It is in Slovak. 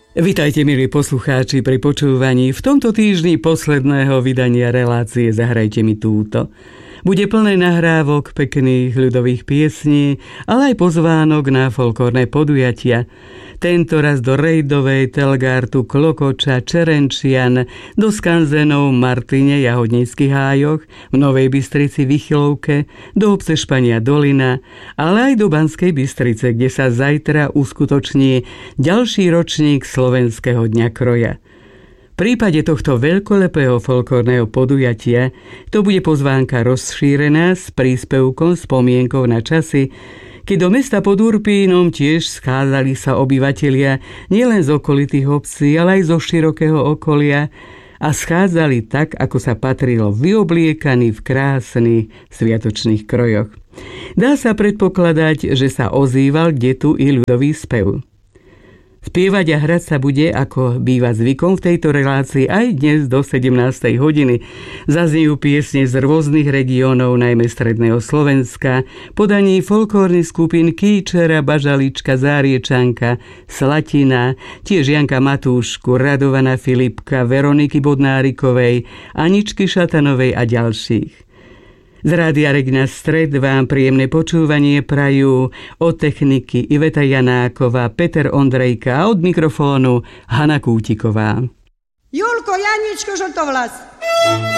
Vitajte, milí poslucháči, pri počúvaní v tomto týždni posledného vydania relácie Zahrajte mi túto. Bude plné nahrávok, pekných ľudových piesní, ale aj pozvánok na folklórne podujatia. Tento raz do Rejdovej, Telgártu, Klokoča, Čerenčian, do skanzenov v Martine, Jahodníckych hájoch, v Novej Bystrici, Vychylovke, do obce Špania Dolina, ale aj do Banskej Bystrice, kde sa zajtra uskutoční ďalší ročník Slovenského dňa kroja. V prípade tohto veľkolepého folklórneho podujatia to bude pozvánka rozšírená s príspevkom spomienkou na časy, keď do mesta pod Urpínom tiež schádzali sa obyvatelia nielen z okolitých obcí, ale aj zo širokého okolia a schádzali tak, ako sa patrilo, vyobliekaní v krásnych sviatočných krojoch. Dá sa predpokladať, že sa ozýval kdetu i ľudový spev. Spievať a hrať sa bude, ako býva zvykom v tejto relácii, aj dnes do 17. hodiny. Zaznejú piesne z rôznych regiónov, najmä stredného Slovenska, podaní folklórnych skupín Kýčera, Bažalička, Záriečanka, Slatina, tiež Janka Matúšku, Radovana Filipka, Veroniky Bodnárikovej, Aničky Šatanovej a ďalších. Z Rádia Regina Stred vám príjemné počúvanie prajú od techniky Iveta Janáková, Peter Ondrejka a od mikrofónu Hana Kútiková. Julko, Janičko, Žltovlas.